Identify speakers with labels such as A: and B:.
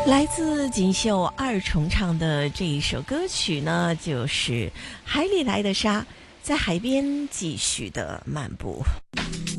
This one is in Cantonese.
A: 来自锦绣二重唱的这一首歌曲呢，就是《海里来的沙》，在海边继续的漫步。